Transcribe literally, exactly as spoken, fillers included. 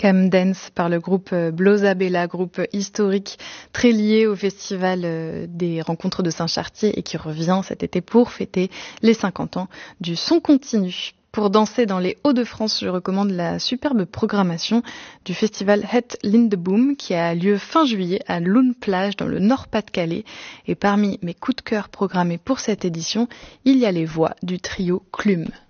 Come Dance par le groupe Blosa Bella, groupe historique très lié au festival des rencontres de Saint-Chartier et qui revient cet été pour fêter les cinquante ans du son continu. Pour danser dans les Hauts-de-France, je recommande la superbe programmation du festival Het Lindeboom qui a lieu fin juillet à Loon-Plage dans le Nord-Pas-de-Calais. Et parmi mes coups de cœur programmés pour cette édition, il y a les voix du trio Clume.